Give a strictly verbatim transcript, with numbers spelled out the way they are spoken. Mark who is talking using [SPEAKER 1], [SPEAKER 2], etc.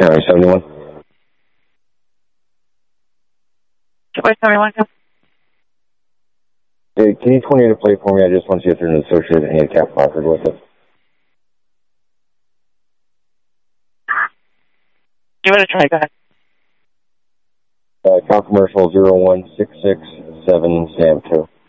[SPEAKER 1] County seventy-one.
[SPEAKER 2] Where's seventy-one?
[SPEAKER 1] Hey, can you twenty to play for me? I just want to see if there's an associated handicap placard with it.
[SPEAKER 2] Give it a try, go ahead.
[SPEAKER 1] Uh, Cal Commercial zero one six six seven Sam two.